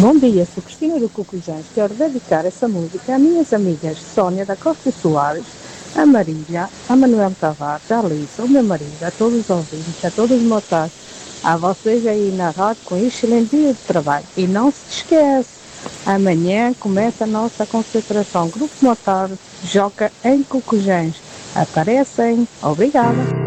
Bom dia, sou Cristina do Cocujães. Quero dedicar essa música a minhas amigas Sónia da Costa Soares, a Marília, a Manuel Tavares, a Alissa, o meu marido, a todos os ouvintes, a todos os motados, a vocês aí na rádio com excelente dia de trabalho. E não se esquece, amanhã começa a nossa concentração. Grupo Motado Joca em Cocujães. Aparecem. Obrigada.